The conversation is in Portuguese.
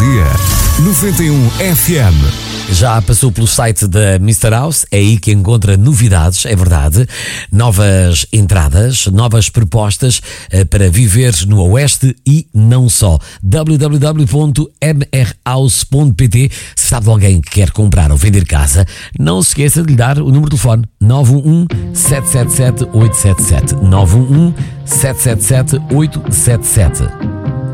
dia. 91 FM. Já passou pelo site da Mr. House, é aí que encontra novidades, é verdade, novas entradas, novas propostas para viver no Oeste e não só. www.mrhouse.pt. Se sabe de alguém que quer comprar ou vender casa, não se esqueça de lhe dar o número de telefone 911 777 877 911 777 877.